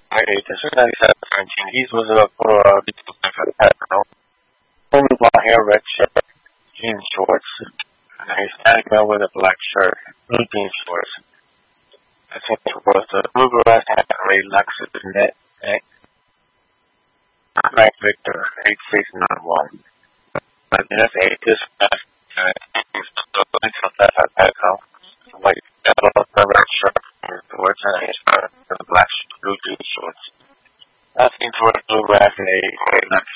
Okay, the second is 17. He's was a for the pattern. Only blonde hair, red shirt, jean shorts. And he's standing there with a black shirt, blue jean shorts. I think it was the blue grass hat, red Lexus neck. Frank Victor, 8691. But that's a dispatch. Like the red shirt, towards his the black blue jean shorts. Nothing toward the blue grass and a